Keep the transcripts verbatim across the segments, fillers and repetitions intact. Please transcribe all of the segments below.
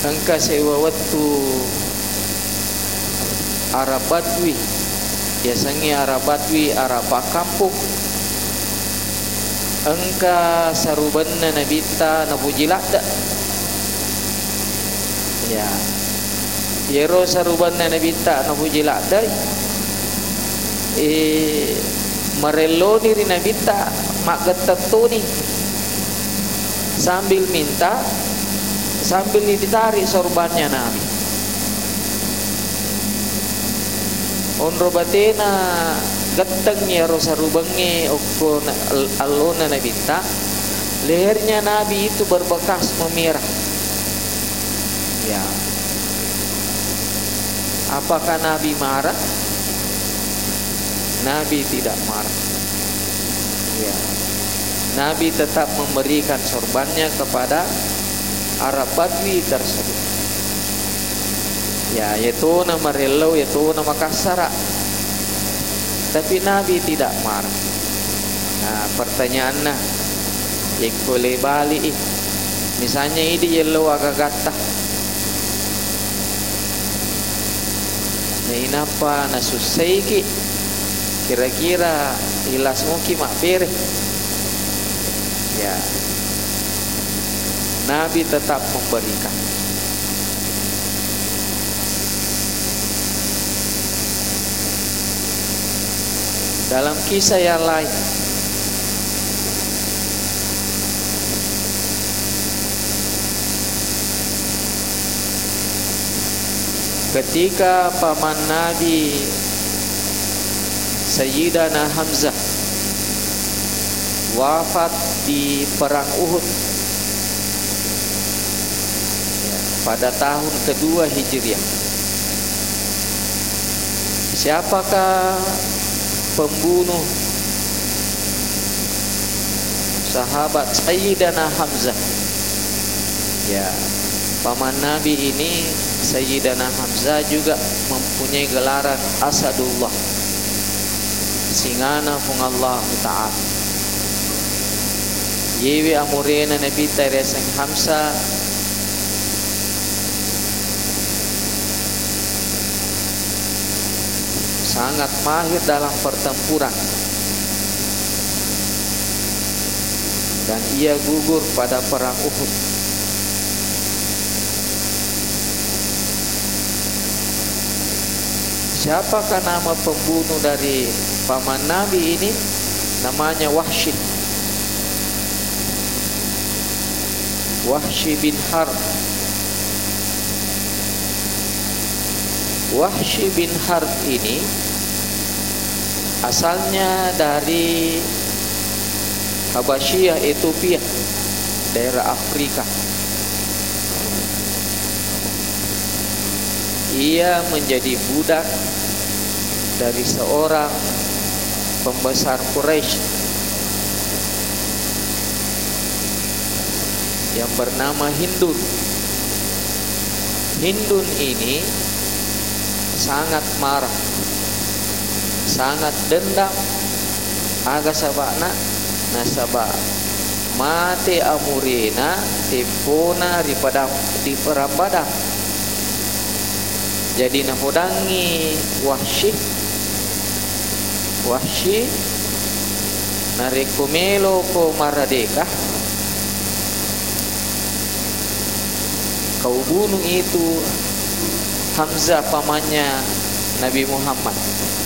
engka sewa waktu Arab Badwi, biasanya Arab Badwi Arab kampung, engka sarubanna nabita nabujilada ya yero sarubanna nabita nabujilada eh marelo diri nabita mak getetuni sambil minta sambil ditarik sorbannya Nabi. Onro batena getengnya rosa rubangi okko alona nabita, lehernya Nabi itu berbekas memerah. Ya. Apakah Nabi marah? Nabi tidak marah. Ya. Nabi tetap memberikan sorbannya kepada Arab Badwi tersebut. Ya, yaitu nama relau, yaitu nama kasara. Tapi Nabi tidak marah. Nah, pertanyaannya, ikole balik. Misalnya ini yellow agak gatah. Nah, inapa nasusai ki? Kira-kira ilas muki mak pere. Ya. Nabi tetap memberikan. Dalam kisah yang lain, ketika paman Nabi Sayyidina Hamzah wafat di perang Uhud ya, pada tahun kedua Hijriah. Siapakah pembunuh sahabat Sayyidina Hamzah? Ya, paman Nabi ini Sayyidina Hamzah juga mempunyai gelaran Asadullah, singana fung Allah Ta'ala. Yewi amurena Nabi Tereseng Hamzah sangat mahir dalam pertempuran, dan ia gugur pada perang Uhud. Siapakah nama pembunuh dari paman Nabi ini? Namanya Wahsy. Wahsy bin Harb. Wahsy bin Harb ini asalnya dari Habasyah, Ethiopia, daerah Afrika. Ia menjadi budak dari seorang pembesar Quraisy yang bernama Hindun. Hindun ini sangat marah, sangat dendam. Aga sabana nasaba mate amurina tipona di padang di perang Badar. Jadi napodangi Wahsy Wahsy narekomelo ko maradeka, kau bunuh itu Hamzah pamannya Nabi Muhammad.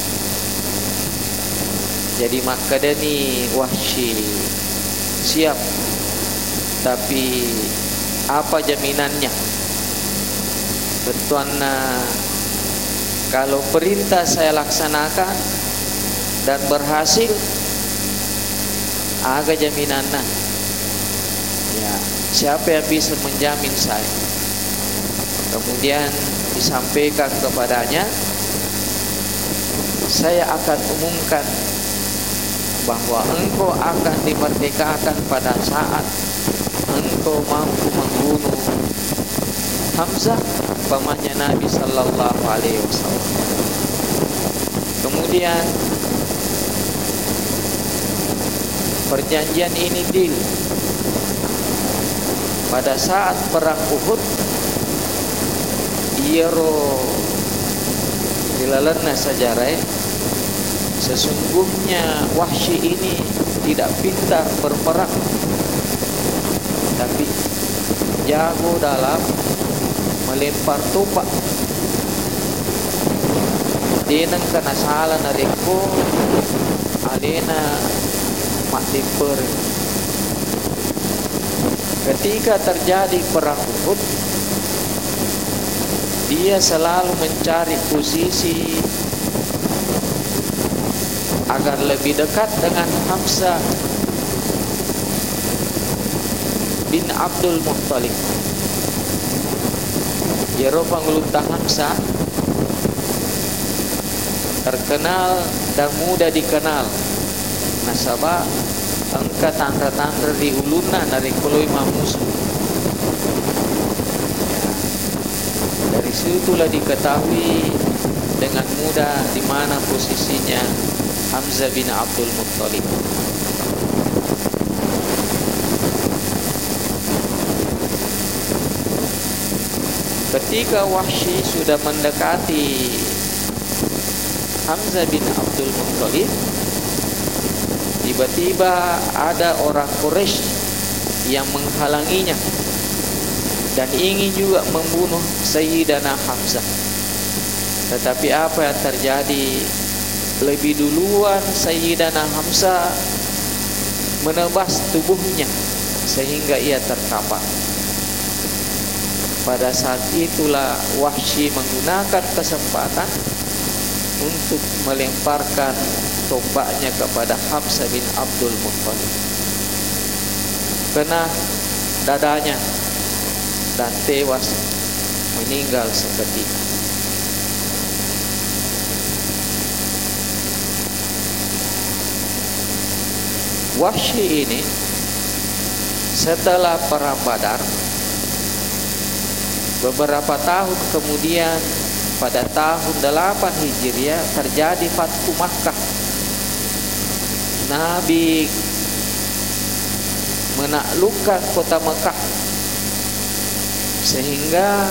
Jadi makadani Wahsy siap, tapi apa jaminannya? Betuanna kalau perintah saya laksanakan dan berhasil, aga jaminanna. Ya, siapa yang bisa menjamin saya? Kemudian disampaikan kepadanya, saya akan umumkan bahwa engkau akan dimerdekakan pada saat engkau mampu membunuh Hamzah, pamannya Nabi Sallallahu Alaihi Wasallam. Kemudian perjanjian ini deal. Pada saat perang Uhud, Iro dilalana sejarah, sesungguhnya Wahsy ini tidak pintar berperang, tapi jago dalam melempar tombak. Denang kana salah nareko alena mak lempar. Ketika terjadi perang Uhud, dia selalu mencari posisi agar lebih dekat dengan Hamzah bin Abdul Muttalib. Jero pangulunta Hamzah terkenal dan mudah dikenal. Nasabah angka tanda-tanda di uluna dari kuloi musuh. Dari situlah diketahui dengan mudah di mana posisinya Hamzah bin Abdul Muttalib. Ketika Wahsy sudah mendekati Hamzah bin Abdul Muttalib, tiba-tiba ada orang Quraisy yang menghalanginya dan ingin juga membunuh Sayyidina Hamzah. Tetapi apa yang terjadi? Lebih duluan Sayyidina Hamzah menebas tubuhnya sehingga ia terkapar. Pada saat itulah Wahsy menggunakan kesempatan untuk melemparkan tombaknya kepada Hamzah bin Abdul Muttalib. Kena dadanya dan tewas, meninggal seketika. Wahsy ini setelah perang Badar, beberapa tahun kemudian pada tahun delapan Hijriah terjadi Fathu Makkah. Nabi menaklukkan kota Mekah sehingga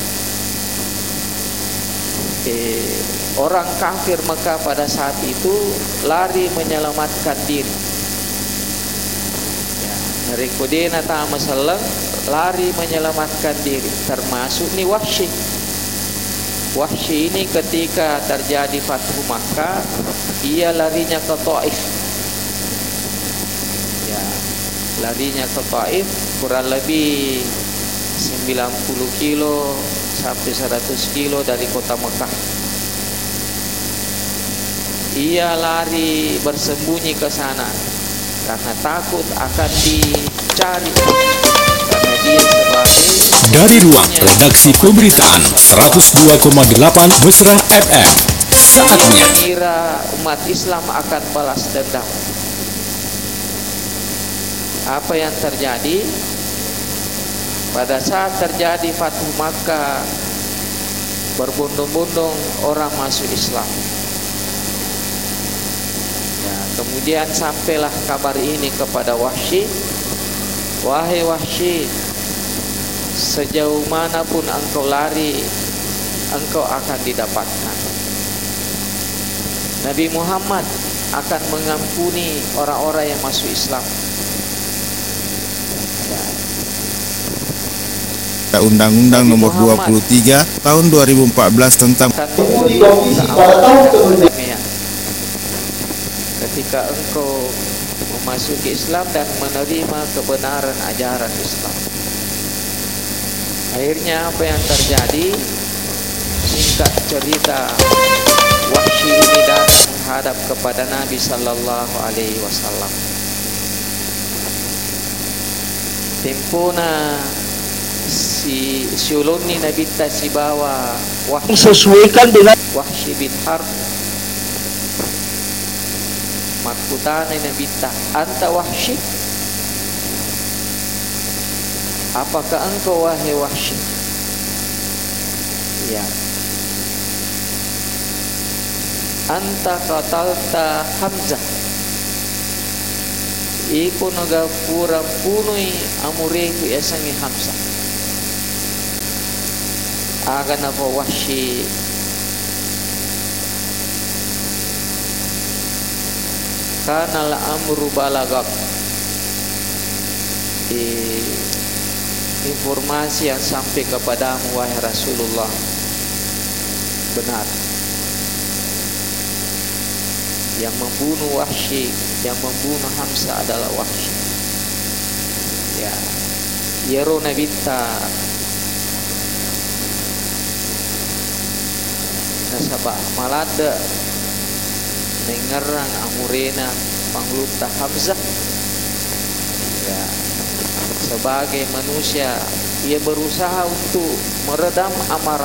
eh, orang kafir Mekah pada saat itu lari menyelamatkan diri. Ya, dari Kodena Tama Seleng lari menyelamatkan diri, termasuk nih Wahsy. Wahsy ini ketika terjadi Fathu Makkah, ia larinya ke Taif. Ya, larinya ke Taif kurang lebih sembilan puluh kilo sampai seratus kilo dari kota Mekah. Ia lari bersembunyi ke sana karena takut akan dicari. Karena dia sebagai dari ruang redaksi pemberitaan seratus dua koma delapan Mesra F M, saatnya kira umat Islam akan balas dendam. Apa yang terjadi? Pada saat terjadi Fathu Makkah, berbondong-bondong orang masuk Islam. Ya, kemudian sampailah kabar ini kepada Wahsy. Wahai Wahsy, sejauh manapun engkau lari, engkau akan didapatkan. Nabi Muhammad akan mengampuni orang-orang yang masuk Islam. Undang-Undang Nomor dua puluh tiga Tahun dua ribu empat belas tentang ketika engkau memasuki Islam dan menerima kebenaran ajaran Islam. Akhirnya apa yang terjadi? Singkat cerita, Wahsy ini datang menghadap kepada Nabi Sallallahu Alaihi Wasallam. Tempona si Syuluni Nabi Tasibawa Wahsy sesuaikan dengan Wahsy bin Harb. Makutana Nabi Ta anta Wahsy, apakah engkau wahai Wahsy? Ya. Anta qatalta Hamzah, iku naga pura punui amureku yasangi Hamzah. akan apa Wahsy kana al-amru balagak, informasi yang sampai kepadamu wahai Rasulullah benar. Yang membunuh Wahsy, yang membunuh Hamzah adalah Wahsy. Ya, yero nabita nasabah malada nengerang amurena pangluta Hamzah. Ya, sebagai manusia ia berusaha untuk meredam amarah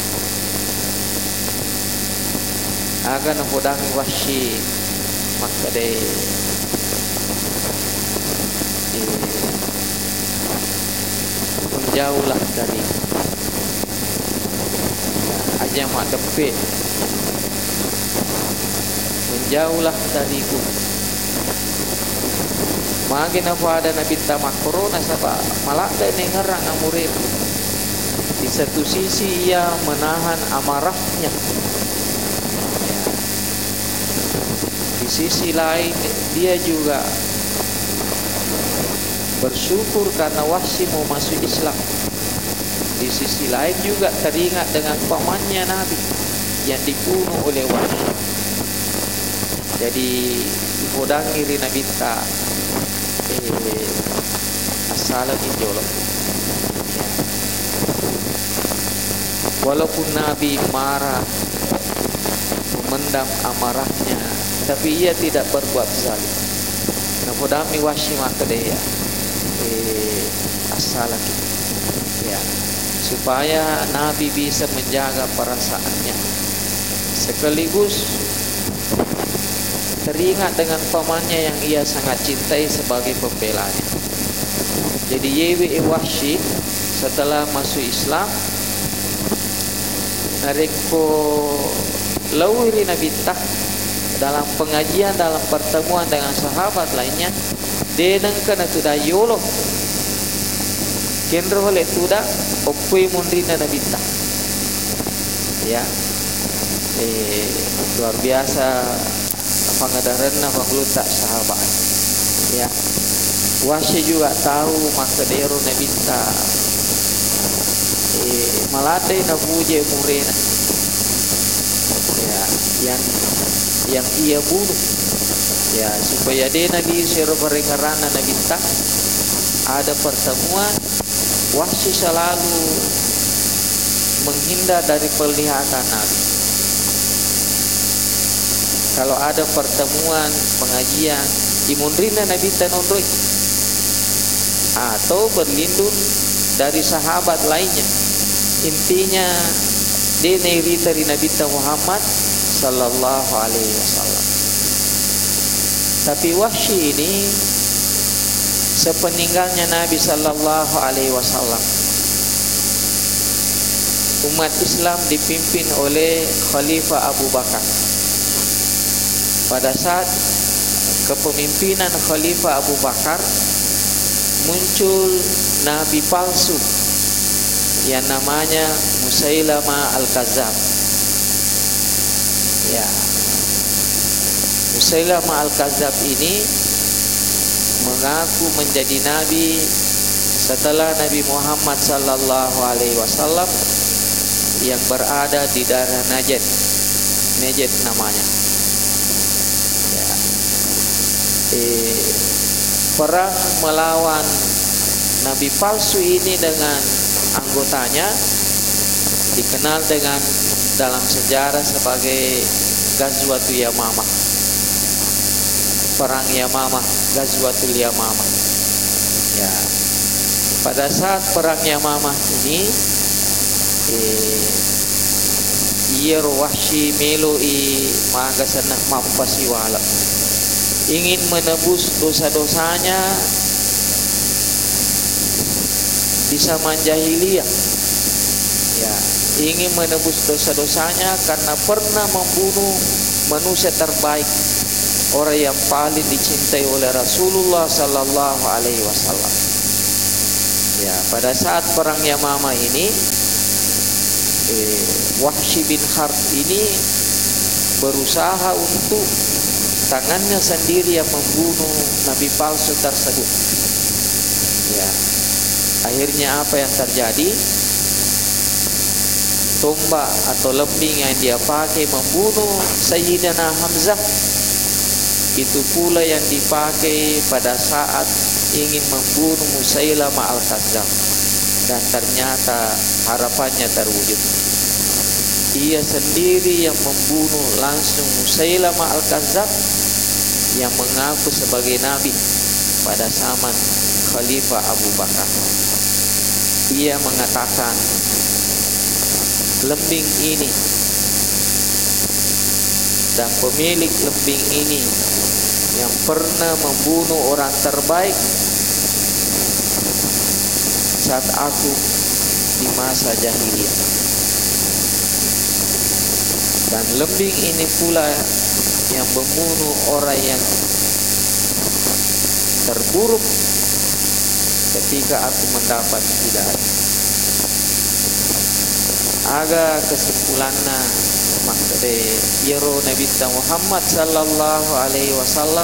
akan hodang Wahsy, maka de menjauhlah dari ya, aja mak depet, menjauhlah dariku. Makin apa ada nabi tamak corona sapa malah ada ngerang amurin. Di satu sisi ia menahan amarahnya, di sisi lain dia juga bersyukur karena Wahsy mau masuk Islam. Di sisi lain juga teringat dengan pamannya Nabi yang dibunuh oleh Wahsy. Jadi ipodangi ri Nabi ta eh, asal injolo. Ya. Walaupun Nabi marah, memendam amarahnya, tapi ia tidak berbuat zalim. Napodami Wahsy maka dia eh, asal ya, supaya Nabi bisa menjaga perasaannya sekaligus teringat dengan pamannya yang ia sangat cintai sebagai pembelanya. Jadi Yewi Wahsy setelah masuk Islam nareko lawiri Nabi tak dalam pengajian, dalam pertemuan dengan sahabat lainnya, deneng kana tuda yolo kendro le tuda opui mundrina Nabi tak. Ya, eh, luar biasa pangadaranna pangluta sahabat. Ya, Wahsy juga tahu maka dero Nabi tak eh, malate na buje murena. Ya, yang yang ia bunuh, ya, supaya dia Nabi sero perengarana Nabi tak ada pertemuan. Wahsy selalu menghindar dari perlihatan Nabi. Kalau ada pertemuan pengajian imundrina Nabi tanondoi atau berlindung dari sahabat lainnya. Intinya dia neri dari Nabi Muhammad sallallahu alaihi wasallam. Tapi Wahsy ini sepeninggalnya Nabi sallallahu alaihi wasallam, umat Islam dipimpin oleh Khalifah Abu Bakar. Pada saat kepemimpinan Khalifah Abu Bakar muncul nabi palsu yang namanya Musailama Al-Kadzab. Ya, Musailama Al-Kadzab ini mengaku menjadi nabi setelah Nabi Muhammad sallallahu alaihi wasallam yang berada di daerah Najd. Najd namanya. Ya. Eh, perang melawan nabi palsu ini dengan anggotanya dikenal dengan dalam sejarah sebagai Ghazwatul Yamamah. Perang Yamamah, Ghazwatul Yamamah. Ya. Pada saat perang Yamamah ini eh, ia Wahsy meloi magasanna mampasiwala, ingin menebus dosa-dosanya di zaman jahiliyah. Ya, ingin menebus dosa-dosanya karena pernah membunuh manusia terbaik, orang yang paling dicintai oleh Rasulullah sallallahu alaihi wasallam. Ya, pada saat perang Yamamah ini eh, Wahsy bin Harb ini berusaha untuk tangannya sendiri yang membunuh nabi palsu tersebut. Ya, akhirnya apa yang terjadi? Tombak atau lembing yang dia pakai membunuh Sayyidina Hamzah itu pula yang dipakai pada saat ingin membunuh Musailamah al-Kadzdzab, dan ternyata harapannya terwujud. Ia sendiri yang membunuh langsung Musailamah al-Kadzdzab yang mengaku sebagai nabi pada zaman Khalifah Abu Bakar. Ia mengatakan, lembing ini dan pemilik lembing ini yang pernah membunuh orang terbaik saat aku di masa jahiliyah, dan lembing ini pula yang membunuh orang yang terburuk ketika aku mendapat hidayah. Aga kesimpulanna maksudnya yero Nabi Muhammad sallallahu alaihi wasallam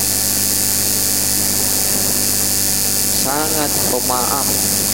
sangat pemaaf,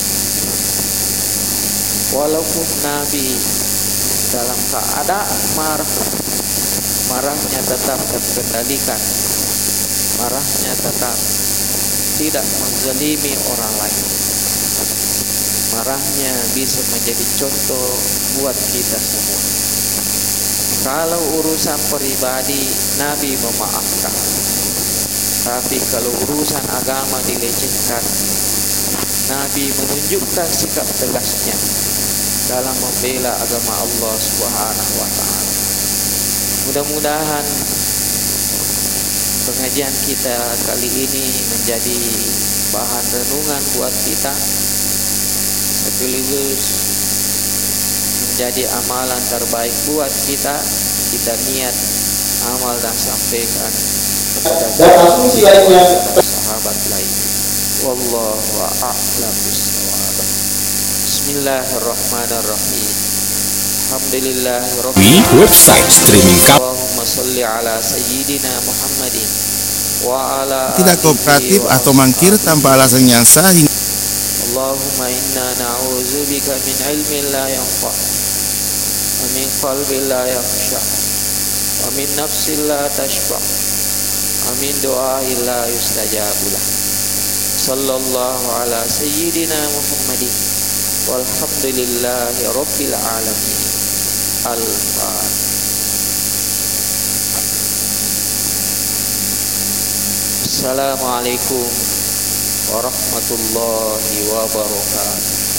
walaupun Nabi dalam keadaan marah, marahnya tetap terkendalikan, marahnya tetap tidak menzalimi orang lain. Marahnya bisa menjadi contoh buat kita semua. Kalau urusan pribadi, Nabi memaafkan. Tapi kalau urusan agama dilecehkan, Nabi menunjukkan sikap tegasnya dalam membela agama Allah Subhanahu wa taala. Mudah-mudahan pengajian kita kali ini menjadi bahan renungan buat kita, sekaligus menjadi amalan terbaik buat kita. Kita niat amal dan sampaikan kepada sahabat lain. Wallahu a'lam bishawab. Bismillahirrahmanirrahim. Alhamdulillahirabbil alamin. Website streaming kami. Allahumma sholli ala sayyidina Muhammadin wa ala Tidak kooperatif atau mangkir tanpa alasan yang sah. Allahumma inna na'udzubika min ilmin la yanfa wa min qalbin la yakhsha wa min nafsin la tashba wa min du'ain la yustajabu lah. Sallallahu ala sayyidina Muhammadin walhamdulillahi rabbil alamin. Al-Fatihah. Assalamualaikum warahmatullahi wabarakatuh.